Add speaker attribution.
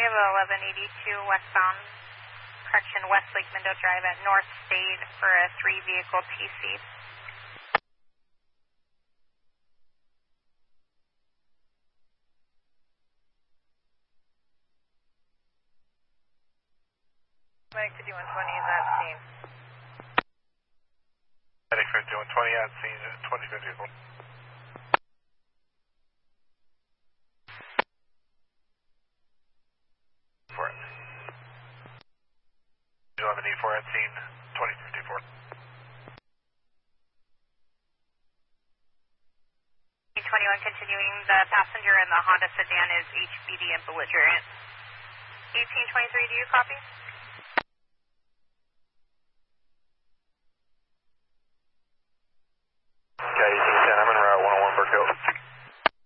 Speaker 1: have a 1182 westbound, correction, West Lake Mindo Drive at North State for a 3-vehicle TC.
Speaker 2: Medic 5120 is at scene.
Speaker 3: Medic 5120 at scene, 20 vehicle. For it. 1184 at scene, 2054.
Speaker 1: 21 continuing, the passenger in the Honda sedan is HBD and belligerent. 1823, do you copy?